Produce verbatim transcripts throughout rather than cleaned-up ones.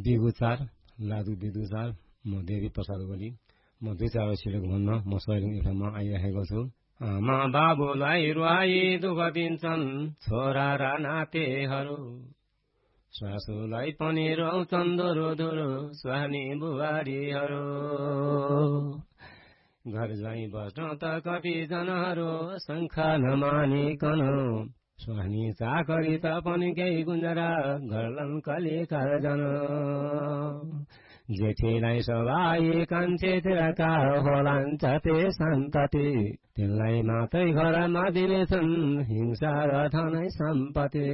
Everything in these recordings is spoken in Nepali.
बिगुचार लादु विदुचार म देवी प्रसाद ओली म दुई चार वर्षको घुममा म सहयोग एउटामा आइरहेको छु। आमा बाबुलाई रुवाई दुःख दिन्छन् छोरा र नातेहरू, सासूलाई पनि रोउँछन् धुरो धुरो स्वानी बुहारीहरू। घर जाई बस्न त कतिजनाहरू शङ्खा नमानिकन, स्वानी चाकरी त पनि केही गुन्जरा गर्छन् कलिकारजन। जेठीलाई सवाई कान्छे तिरका होलान् ते सन्तति, तिनलाई मात्रै घरमा दिनेछन् हिंसा र धनै सम्पत्ति।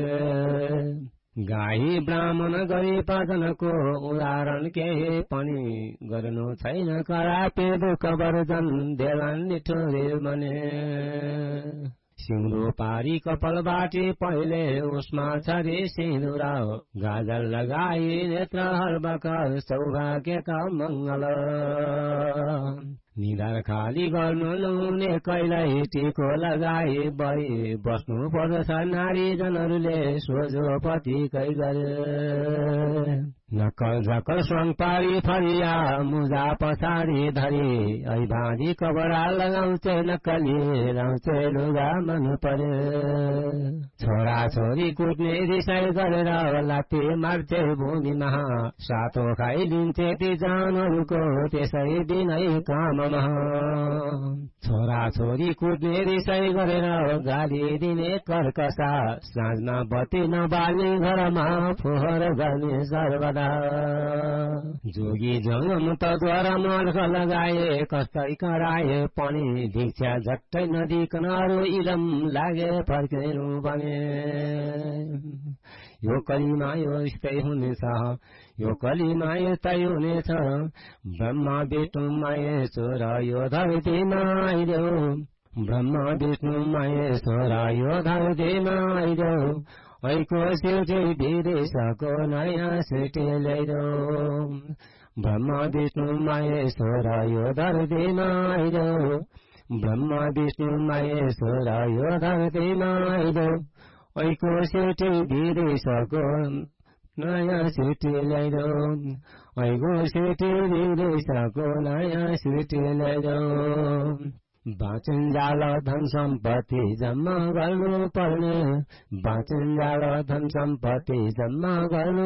गाई ब्राह्मण गरी पाजनको उदाहरण केही पनि गर्नु छैन, करापे दुःख वर्जन देलान् निठुरी भने। सिउँदो पारी कपाल बाटी पहिले उसमा छरी सिन्दुरा, गाजल लगाई नेत्र हर्बकर सौभाग्यका मङ्गल। निधार खाली गर्नु नुने कहिल्यै टिको लगाई बढी बस्नु पर्दछ नारी जनहरूले सोझो पतिकै गरे। नक्कल झक्कल स्वाङ पारी फरिया मुजा पछाडि धरी, ऐ भाँडी कपडा लगाउँछे नक्कली लाउँछे लुगा मन परे। छोरा छोरी कुट्ने रिसाइ गरेर लात्ती मार्छे भूमिमा, सातो खाइदिन्छे ती जानहरूको त्यसै दिनै काममा। छोरा छोरी कुट्ने रिसाइ गरेर गाली दिने कर्कसा, साँझमा बत्ती नबाल्ने घरमा फोहोर गर्ने सर्वदा। जोगी जङ्गम त द्वारा मर्ख लगाए कस्तै कराए पनि, भिक्षा झट्टै नदिकन अरू इलम लागे फर्केनु भने। यो कलीमा यो यस्तै हुनेछ, यो कलीमा यस्तै हुनेछ, ब्रह्मा विष्णु महेश्वर यो धरतीमा आइदेऊ, ब्रह्मा विष्णु महेश्वर यो धरतीमा आइदेऊ। ऐको सिउटी विदेशको नयाँ सिटी ल्याइदेऊ, ब्रह्मा विष्णु महेश्वर यो धरतीमा आइदेऊ, ब्रह्मा विष्णु महेश्वर यो धरतीमा आइदेऊ। ऐको सिउटी विदेशको नयाँ सिटी ल्याइदेऊ, ऐको सिटी विदेशको नयाँ सिटी ल्याइदेऊ। बाँचुन्जाल धन सम्पत्ति जम्मा गर्नु पर्ने, बाँचुन्जाल धन सम्पत्ति जम्मा गर्नु